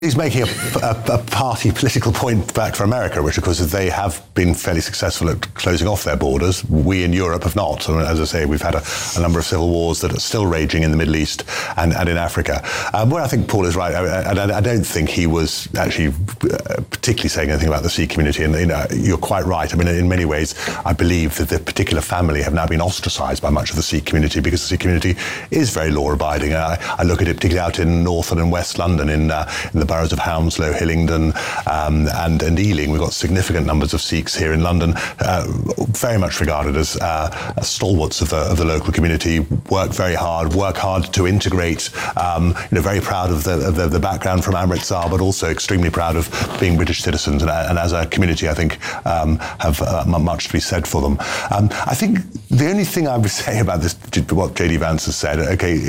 He's making a party political point back for America, which, of course, is they have been fairly successful at closing off their borders. We in Europe have not. And as I say, we've had a number of civil wars that are still raging in the Middle East and in Africa. Where I think Paul is right, I don't think he was actually particularly saying anything about the Sikh community. And you're quite right. I mean, in many ways, I believe that the particular family have now been ostracised by much of the Sikh community because the Sikh community is very law-abiding. I look at it particularly out in North and in West London, in the boroughs of Hounslow, Hillingdon, and Ealing. We've got significant numbers of Sikhs here in London, very much regarded as stalwarts of the local community. Work very hard, work hard to integrate. Very proud of the background from Amritsar, but also extremely proud of being British citizens. And as a community, I think have much to be said for them. I think the only thing I would say about this, what JD Vance has said,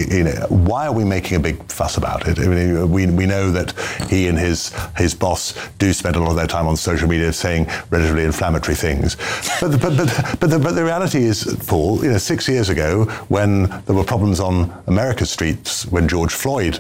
why are we making a big fuss about it? I mean, we know that he and his boss do spend a lot of their time on social media saying relatively inflammatory things. But the reality is, Paul, 6 years ago, when there were problems on America's streets, when George Floyd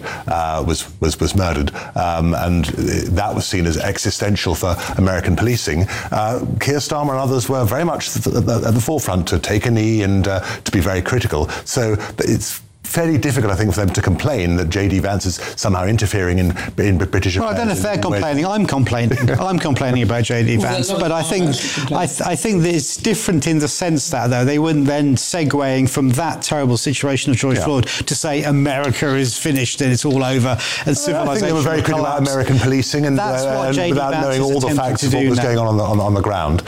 was murdered, and that was seen as existential for American policing, Keir Starmer and others were very much at the forefront to take a knee and to be very critical. So it's fairly difficult, I think, for them to complain that JD Vance is somehow interfering in British affairs. Well, I don't know if they're complaining. I'm complaining. I'm complaining about JD Vance, but I think that it's different in the sense that, though, they wouldn't then segueing from that terrible situation of George Floyd to say America is finished and it's all over and civilization. I think they were very critical about American policing and without knowing all the facts of what was going on the ground.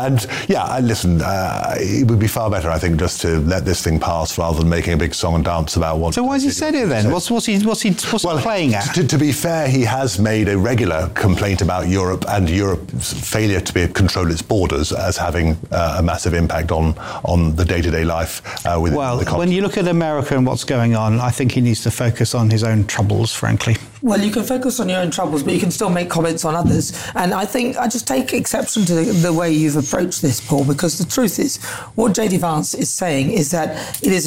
Listen, it would be far better, I think, just to let this thing pass rather than making a big song and dance about what. So why has he said it then? What's he playing at? To be fair, he has made a regular complaint about Europe and Europe's failure to control its borders as having a massive impact on the day-to-day life within the continent. When you look at America and what's going on, I think he needs to focus on his own troubles, frankly. Well, you can focus on your own troubles, but you can still make comments on others. And I think I just take exception to the way you've approached this, Paul, because the truth is, what JD Vance is saying is that it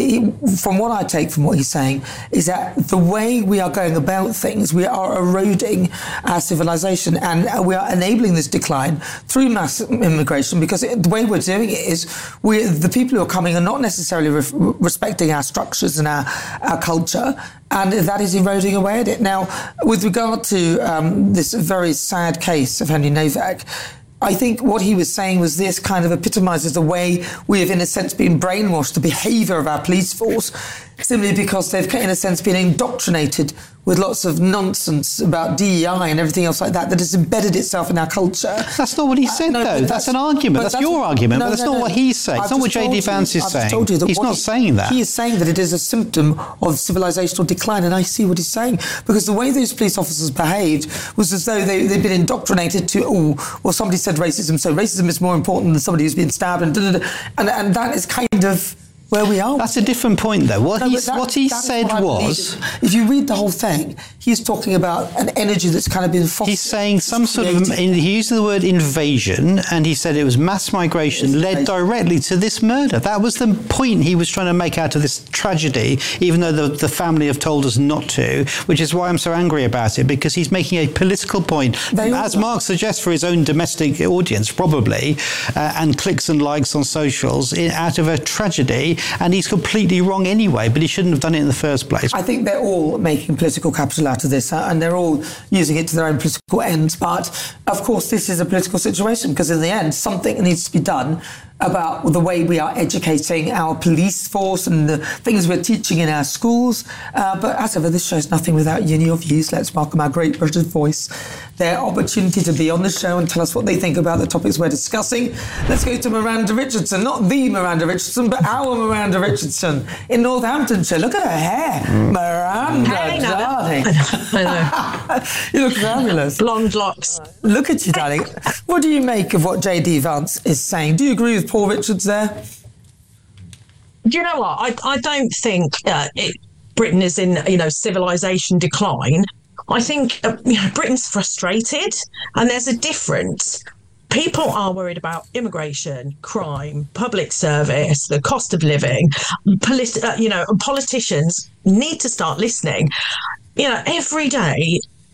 is, from what I take from what he's saying, is that the way we are going about things, we are eroding our civilization and we are enabling this decline through mass immigration, because the way we're doing it is the people who are coming are not necessarily respecting our structures and our culture, and that is eroding away at it. Now, with regard to this very sad case of Henry Novak, I think what he was saying was this kind of epitomises the way we have, in a sense, been brainwashed, the behaviour of our police force, simply because they've, in a sense, been indoctrinated with lots of nonsense about DEI and everything else like that has embedded itself in our culture. That's not what he said, though. That's an argument. That's your argument, but that's not what he's saying. It's not what JD Vance is saying. He's not saying that. He is saying that it is a symptom of civilizational decline, and I see what he's saying. Because the way those police officers behaved was as though they'd been indoctrinated to, somebody said racism, so racism is more important than somebody who's been stabbed, and that is kind of where we are. That's a different point, though. What he said was, if you read the whole thing, he's talking about an energy that's kind of been fostered. He's saying some sort of, he used the word invasion, and he said it was mass migration led directly to this murder. That was the point he was trying to make out of this tragedy, even though the family have told us not to, which is why I'm so angry about it, because he's making a political point, as Mark suggests, for his own domestic audience, probably, and clicks and likes on socials, out of a tragedy. And he's completely wrong anyway, but he shouldn't have done it in the first place. I think they're all making political capital out of this, and they're all using it to their own political ends. But, of course, this is a political situation, because in the end, something needs to be done about the way we are educating our police force and the things we're teaching in our schools. But as ever, this show's nothing without your views. Let's welcome our great British voice, their opportunity to be on the show and tell us what they think about the topics we're discussing. Let's go to Miranda Richardson, not the Miranda Richardson, but our Miranda Richardson in Northamptonshire. Look at her hair. Miranda, darling. I know. You look fabulous. Blonde locks. Look at you, darling. What do you make of what JD Vance is saying? Do you agree with Paul Richards there? Do you know what? I don't think Britain is in, civilization decline. I think Britain's frustrated, and there's a difference. People are worried about immigration, crime, public service, the cost of living. And politicians need to start listening. Every day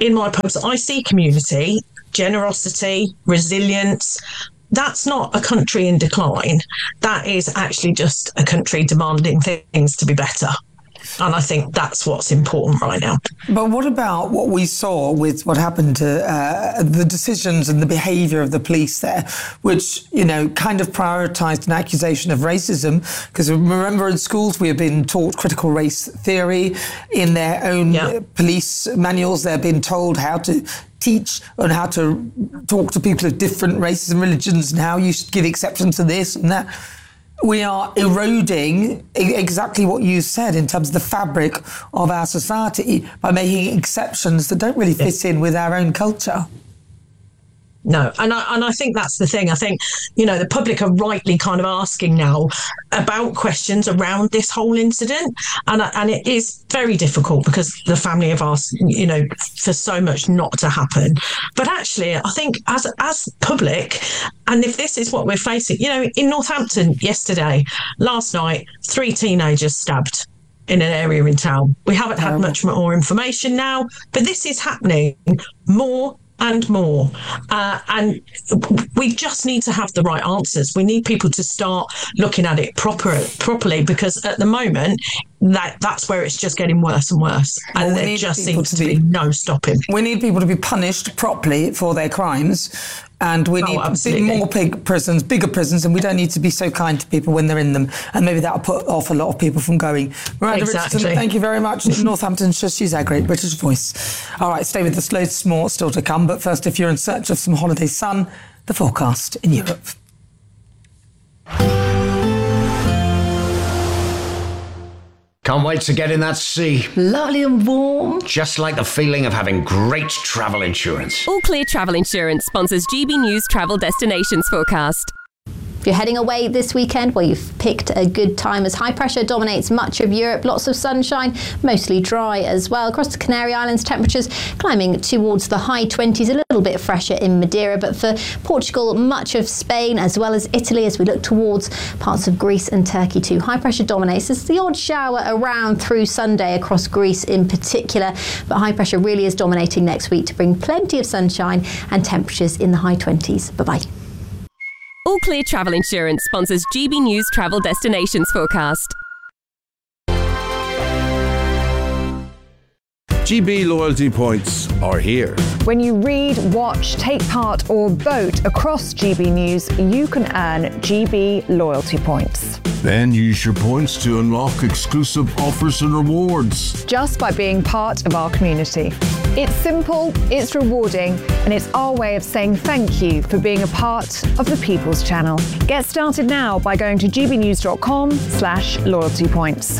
in my posts, I see community, generosity, resilience. That's not a country in decline. That is actually just a country demanding things to be better. And I think that's what's important right now. But what about what we saw with what happened to the decisions and the behaviour of the police there, which, kind of prioritised an accusation of racism? Because remember, in schools we have been taught critical race theory. In their own police manuals, they're being told how to teach and how to talk to people of different races and religions and how you should give exceptions to this and that. We are eroding exactly what you said in terms of the fabric of our society by making exceptions that don't really fit in with our own culture. No, and I think that's the thing. I think, the public are rightly kind of asking now about questions around this whole incident. And it is very difficult because the family have asked, for so much not to happen. But actually, I think as public, and if this is what we're facing, in Northampton last night, 3 teenagers stabbed in an area in town. We haven't had much more information now, but this is happening more and more. And we just need to have the right answers. We need people to start looking at it properly, because at the moment, that's where it's just getting worse and worse. And there just seems to be no stopping. We need people to be punished properly for their crimes. And we need more bigger prisons, and we don't need to be so kind to people when they're in them. And maybe that'll put off a lot of people from going. Miranda Richardson, thank you very much. Northamptonshire, she's our great British voice. All right, stay with us. Loads more still to come. But first, if you're in search of some holiday sun, the forecast in Europe. Can't wait to get in that sea. Lovely and warm. Just like the feeling of having great travel insurance. All Clear Travel Insurance sponsors GB News Travel Destinations Forecast. If you're heading away this weekend, well, you've picked a good time as high pressure dominates much of Europe. Lots of sunshine, mostly dry as well. Across the Canary Islands, temperatures climbing towards the high 20s, a little bit fresher in Madeira. But for Portugal, much of Spain, as well as Italy, as we look towards parts of Greece and Turkey too. High pressure dominates. There's the odd shower around through Sunday across Greece in particular. But high pressure really is dominating next week to bring plenty of sunshine and temperatures in the high 20s. Bye-bye. All Clear Travel Insurance sponsors GB News Travel Destinations Forecast. GB loyalty points are here. When you read, watch, take part or vote across GB News, you can earn GB loyalty points. Then use your points to unlock exclusive offers and rewards. Just by being part of our community. It's simple, it's rewarding, and it's our way of saying thank you for being a part of the People's Channel. Get started now by going to gbnews.com/loyalty points.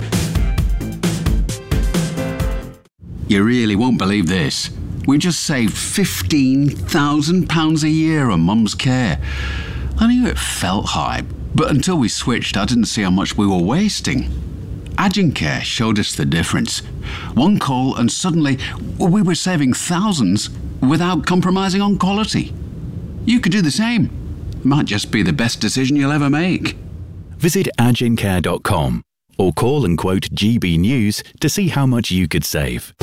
You really won't believe this. We just saved £15,000 a year on Mum's care. I knew it felt high, but until we switched, I didn't see how much we were wasting. Agencare showed us the difference. One call and suddenly we were saving thousands without compromising on quality. You could do the same. Might just be the best decision you'll ever make. Visit agencare.com or call and quote GB News to see how much you could save.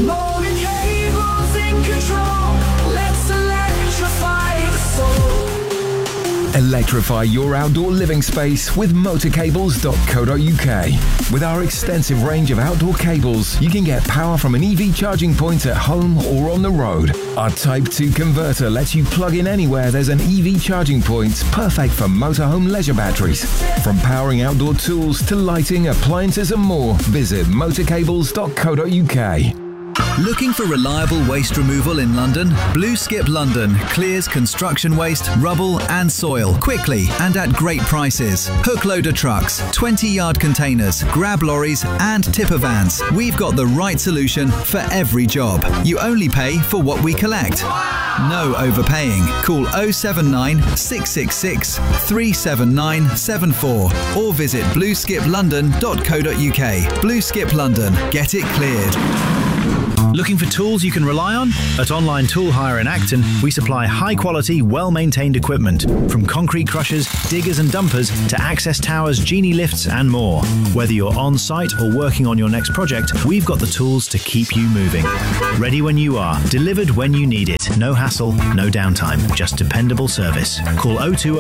Electrify your outdoor living space with motorcables.co.uk. With our extensive range of outdoor cables, you can get power from an EV charging point at home or on the road. Our Type 2 converter lets you plug in anywhere there's an EV charging point, perfect for motorhome leisure batteries. From powering outdoor tools to lighting, appliances and more, visit motorcables.co.uk. Looking for reliable waste removal in London? Blue Skip London clears construction waste, rubble and soil quickly and at great prices. Hook loader trucks, 20-yard containers, grab lorries and tipper vans. We've got the right solution for every job. You only pay for what we collect. No overpaying. Call 079 666 37974 or visit blueskiplondon.co.uk. Blue Skip London. Get it cleared. Looking for tools you can rely on? At Online Tool Hire in Acton, we supply high-quality, well-maintained equipment, from concrete crushers, diggers and dumpers to access towers, genie lifts and more. Whether you're on-site or working on your next project, we've got the tools to keep you moving. Ready when you are, delivered when you need it. No hassle, no downtime, just dependable service. Call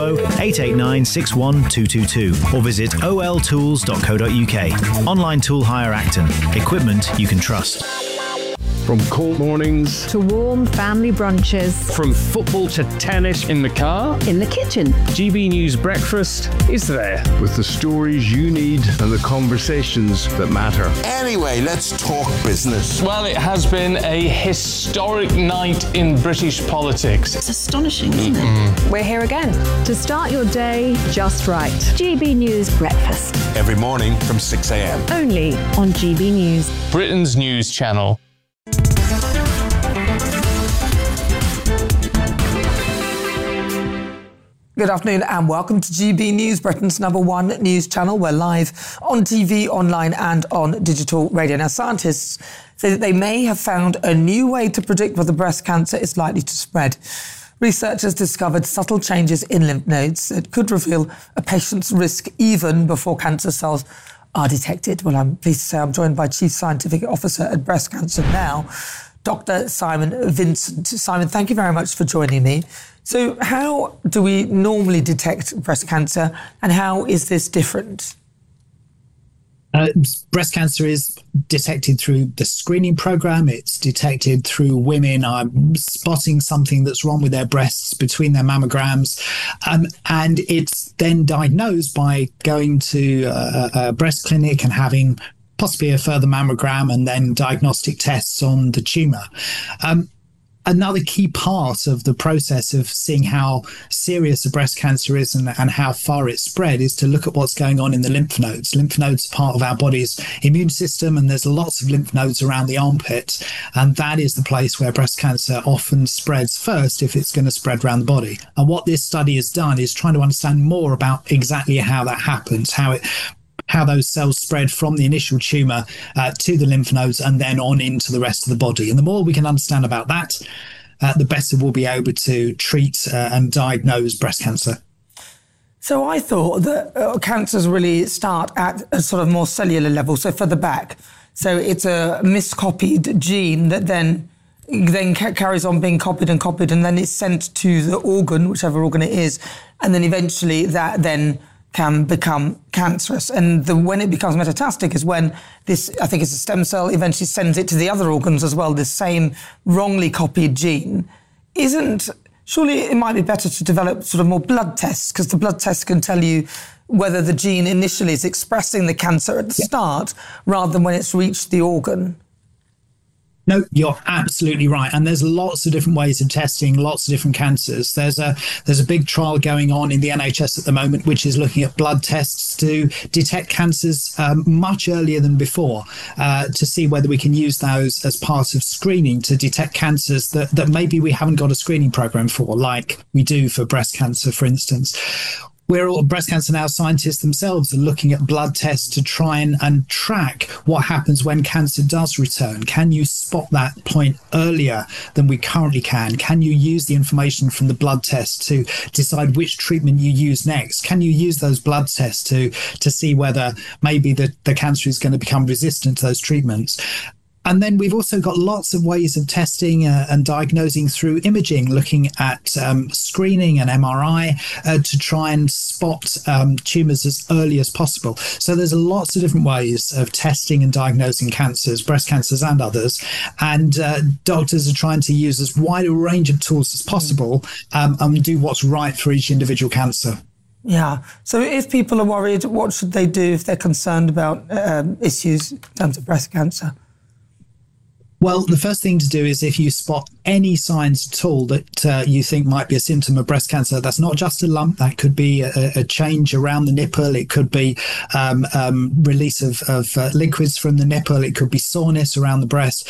020-889-61222 or visit oltools.co.uk. Online Tool Hire Acton. Equipment you can trust. From cold mornings to warm family brunches, from football to tennis in the car, in the kitchen, GB News Breakfast is there with the stories you need and the conversations that matter. Anyway, let's talk business. Well, it has been a historic night in British politics. It's astonishing, isn't it? We're here again to start your day just right. GB News Breakfast. Every morning from 6 a.m. Only on GB News. Britain's news channel. Good afternoon and welcome to GB News, Britain's #1 news channel. We're live on TV, online and on digital radio. Now, scientists say that they may have found a new way to predict whether breast cancer is likely to spread. Researchers discovered subtle changes in lymph nodes that could reveal a patient's risk even before cancer cells are detected. Well, I'm pleased to say I'm joined by Chief Scientific Officer at Breast Cancer Now, Dr. Simon Vincent. Simon, thank you very much for joining me. So how do we normally detect breast cancer and how is this different? Breast cancer is detected through the screening program. It's detected through women spotting something that's wrong with their breasts between their mammograms. And it's then diagnosed by going to a breast clinic and having possibly a further mammogram and then diagnostic tests on the tumour. Another key part of the process of seeing how serious a breast cancer is and how far it's spread is to look at what's going on in the lymph nodes. Lymph nodes are part of our body's immune system, and there's lots of lymph nodes around the armpit, and that is the place where breast cancer often spreads first if it's going to spread around the body. And what this study has done is trying to understand more about exactly how that happens, how those cells spread from the initial tumour to the lymph nodes and then on into the rest of the body. And the more we can understand about that, the better we'll be able to treat and diagnose breast cancer. So I thought that cancers really start at a sort of more cellular level, so further back. So it's a miscopied gene that then carries on being copied, and then it's sent to the organ, whichever organ it is, and then eventually that then can become cancerous. And when it becomes metastatic is when this, I think it's a stem cell, eventually sends it to the other organs as well, this same wrongly copied gene. Surely it might be better to develop sort of more blood tests, because the blood tests can tell you whether the gene initially is expressing the cancer at the start rather than when it's reached the organ. No, you're absolutely right. And there's lots of different ways of testing lots of different cancers. There's a big trial going on in the NHS at the moment, which is looking at blood tests to detect cancers much earlier than before, to see whether we can use those as part of screening to detect cancers that maybe we haven't got a screening program for, like we do for breast cancer, for instance. Breast Cancer Now scientists themselves are looking at blood tests to try and track what happens when cancer does return. Can you spot that point earlier than we currently can? Can you use the information from the blood test to decide which treatment you use next? Can you use those blood tests to see whether maybe the cancer is going to become resistant to those treatments? And then we've also got lots of ways of testing and diagnosing through imaging, looking at screening and MRI to try and spot tumours as early as possible. So there's lots of different ways of testing and diagnosing cancers, breast cancers and others. And doctors are trying to use as wide a range of tools as possible and do what's right for each individual cancer. Yeah. So if people are worried, what should they do if they're concerned about issues in terms of breast cancer? Well, the first thing to do is if you spot any signs at all that you think might be a symptom of breast cancer, that's not just a lump, that could be a change around the nipple, it could be release of liquids from the nipple, it could be soreness around the breast.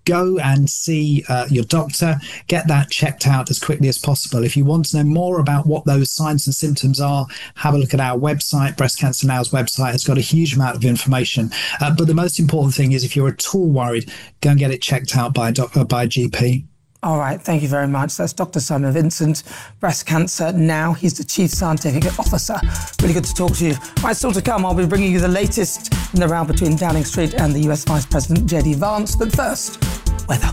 go and see your doctor, get that checked out as quickly as possible. If you want to know more about what those signs and symptoms are, have a look at our website. Breast Cancer Now's website has got a huge amount of information. But the most important thing is, if you're at all worried, go and get it checked out by a GP. All right, thank you very much. That's Dr. Simon Vincent, Breast Cancer Now. He's the Chief Scientific Officer. Really good to talk to you. Right, still to come, I'll be bringing you the latest in the row between Downing Street and the US Vice President, J.D. Vance. But first, weather.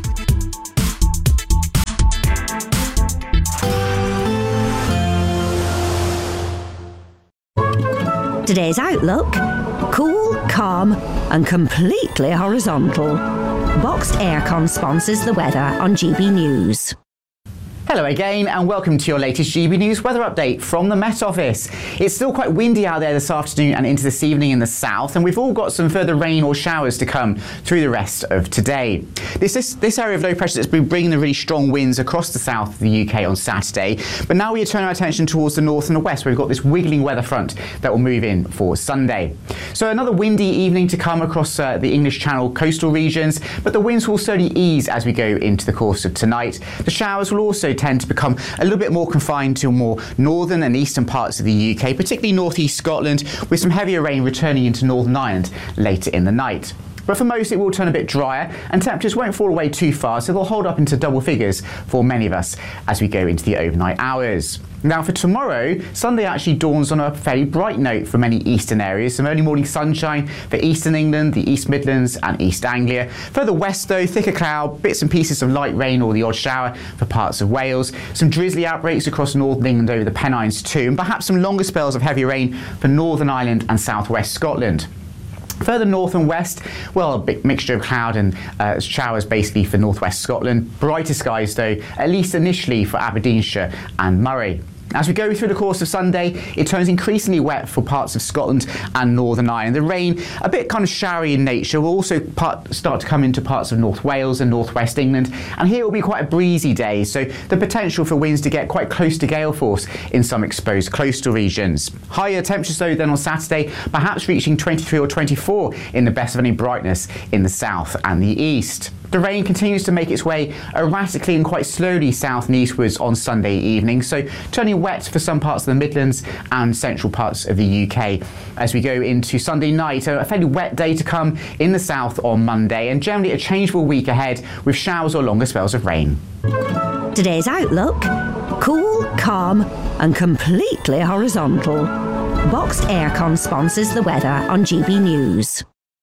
Today's outlook: cool, calm and completely horizontal. Boxed Aircon sponsors the weather on GB News. Hello again and welcome to your latest GB News weather update from the Met Office. It's still quite windy out there this afternoon and into this evening in the south, and we've all got some further rain or showers to come through the rest of today. This area of low pressure that's been bringing the really strong winds across the south of the UK on Saturday, but now we turn our attention towards the north and the west, where we've got this wiggling weather front that will move in for Sunday. So another windy evening to come across the English Channel coastal regions, but the winds will slowly ease as we go into the course of tonight. The showers will also tend to become a little bit more confined to more northern and eastern parts of the UK, particularly northeast Scotland, with some heavier rain returning into Northern Ireland later in the night. But for most, it will turn a bit drier and temperatures won't fall away too far, so they'll hold up into double figures for many of us as we go into the overnight hours. Now for tomorrow, Sunday actually dawns on a fairly bright note for many eastern areas. Some early morning sunshine for eastern England, the East Midlands and East Anglia. Further west though, thicker cloud, bits and pieces of light rain or the odd shower for parts of Wales. Some drizzly outbreaks across northern England over the Pennines too, and perhaps some longer spells of heavy rain for Northern Ireland and southwest Scotland. Further north and west, well, a big mixture of cloud and showers basically for northwest Scotland. Brighter skies though, at least initially for Aberdeenshire and Moray. As we go through the course of Sunday, it turns increasingly wet for parts of Scotland and Northern Ireland. The rain, a bit kind of showery in nature, will also start to come into parts of North Wales and northwest England. And here it will be quite a breezy day, so the potential for winds to get quite close to gale force in some exposed coastal regions. Higher temperatures though than on Saturday, perhaps reaching 23 or 24 in the best of any brightness in the south and the east. The rain continues to make its way erratically and quite slowly south and eastwards on Sunday evening, so turning wet for some parts of the Midlands and central parts of the UK. As we go into Sunday night, a fairly wet day to come in the south on Monday, and generally a changeable week ahead with showers or longer spells of rain. Today's outlook: cool, calm and completely horizontal. Boxed Aircon sponsors the weather on GB News.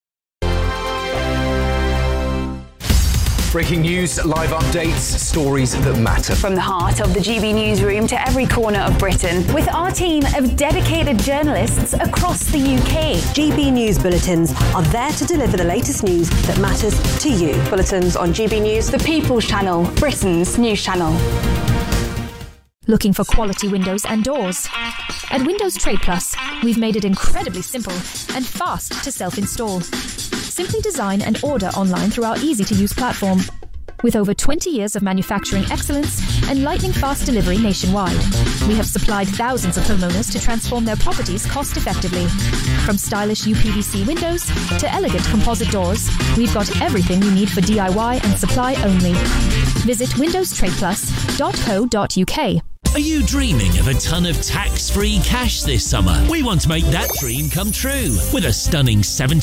Breaking news, live updates, stories that matter. From the heart of the GB newsroom to every corner of Britain, with our team of dedicated journalists across the UK. GB News Bulletins are there to deliver the latest news that matters to you. Bulletins on GB News, the People's Channel, Britain's news channel. Looking for quality windows and doors? At Windows Trade Plus, we've made it incredibly simple and fast to self-install. Simply design and order online through our easy-to-use platform. With over 20 years of manufacturing excellence and lightning-fast delivery nationwide, we have supplied thousands of homeowners to transform their properties cost-effectively. From stylish UPVC windows to elegant composite doors, we've got everything you need for DIY and supply only. Visit windowstradeplus.co.uk. Are you dreaming of a ton of tax-free cash this summer? We want to make that dream come true with a stunning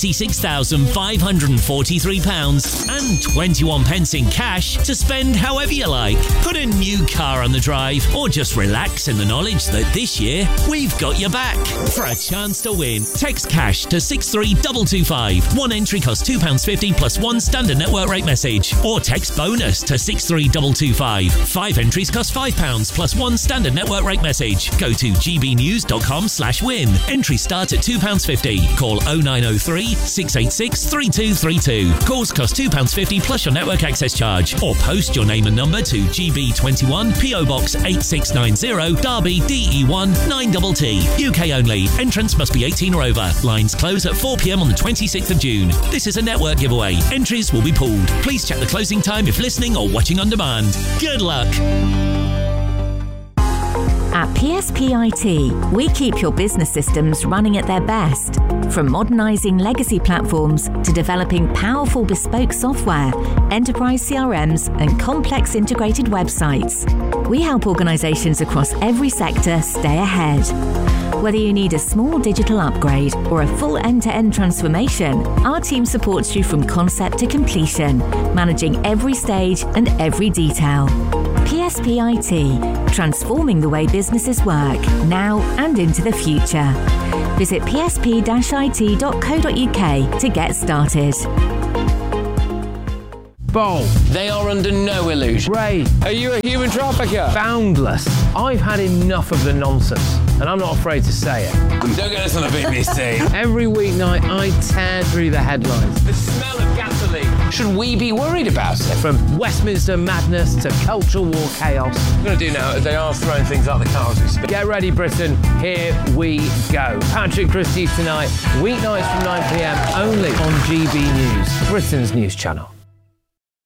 £76,543 and 21 pence in cash to spend however you like. Put a new car on the drive or just relax in the knowledge that this year we've got your back. For a chance to win, text cash to 63225. One entry costs £2.50 plus one standard network rate message. Or text bonus to 63225. 5 entries cost £5 plus one standard network rate message. Go to gbnews.com/win. Entries start at £2.50. Call 0903 686 3232. Calls cost £2.50 plus your network access charge. Or post your name and number to GB21 PO Box 8690 Derby DE1 9TT. UK only. Entrance must be 18 or over. Lines close at 4 p.m. on the 26th of June. This is a network giveaway. Entries will be pulled. Please check the closing time if listening or watching on demand. Good luck. At PSPIT, we keep your business systems running at their best. From modernising legacy platforms to developing powerful bespoke software, enterprise CRMs and complex integrated websites, we help organisations across every sector stay ahead. Whether you need a small digital upgrade or a full end-to-end transformation, our team supports you from concept to completion, managing every stage and every detail. PSPIT, transforming the way businesses work now and into the future. Visit psp-it.co.uk to get started. Bold. They are under no illusion. Ray. Are you a human trafficker? Boundless. I've had enough of the nonsense, and I'm not afraid to say it. Don't get us on the BBC. Every weeknight, I tear through the headlines. The smell of gasoline. Should we be worried about it? From Westminster madness to cultural war chaos. What we're going to do now is they are throwing things out the car as we speak. Get ready, Britain. Here we go. Patrick Christie's tonight, weeknights from 9 p.m. only on GB News, Britain's news channel.